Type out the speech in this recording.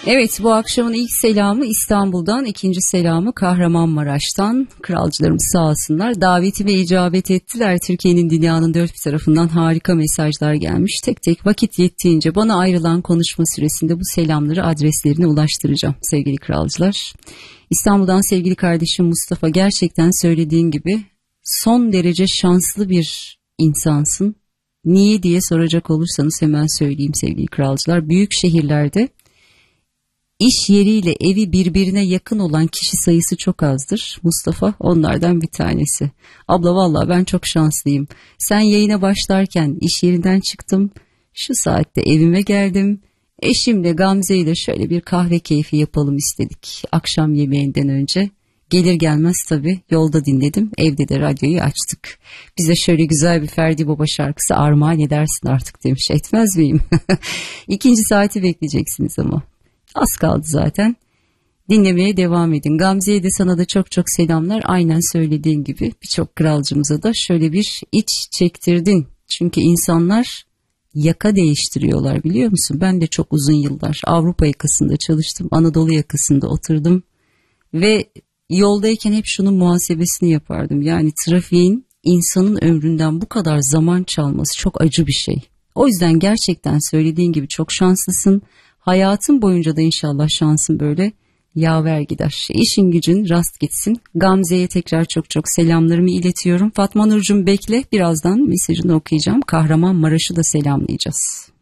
Evet, bu akşamın ilk selamı İstanbul'dan, ikinci selamı Kahramanmaraş'tan. Kralcılarımız sağ olsunlar. Davetime icabet ettiler. Türkiye'nin, dünyanın dört bir tarafından harika mesajlar gelmiş. Tek tek vakit yettiğince bana ayrılan konuşma süresinde bu selamları adreslerine ulaştıracağım sevgili kralcılar. İstanbul'dan sevgili kardeşim Mustafa, gerçekten söylediğin gibi son derece şanslı bir insansın. Niye diye soracak olursanız hemen söyleyeyim sevgili kralcılar. Büyük şehirlerde İş yeriyle evi birbirine yakın olan kişi sayısı çok azdır. Mustafa onlardan bir tanesi. Abla vallahi ben çok şanslıyım. Sen yayına başlarken iş yerinden çıktım. Şu saatte evime geldim. Eşimle Gamze ile şöyle bir kahve keyfi yapalım istedik. Akşam yemeğinden önce. Gelir gelmez tabii yolda dinledim. Evde de radyoyu açtık. Bize şöyle güzel bir Ferdi Baba şarkısı armağan edersin artık demiş. Etmez miyim? İkinci saati bekleyeceksiniz ama. Az kaldı zaten. Dinlemeye devam edin. Gamze'ye de, sana da çok çok selamlar. Aynen söylediğin gibi birçok kralcımıza da şöyle bir iç çektirdin. Çünkü insanlar yaka değiştiriyorlar, biliyor musun? Ben de çok uzun yıllar Avrupa yakasında çalıştım. Anadolu yakasında oturdum. Ve yoldayken hep şunun muhasebesini yapardım. Yani trafiğin insanın ömründen bu kadar zaman çalması çok acı bir şey. O yüzden gerçekten söylediğin gibi çok şanslısın. Hayatın boyunca da inşallah şansın böyle yaver gider. İşin gücün rast gitsin. Gamze'ye tekrar çok çok selamlarımı iletiyorum. Fatma Nurcuğum bekle, birazdan mesajını okuyacağım. Kahramanmaraş'ı da selamlayacağız.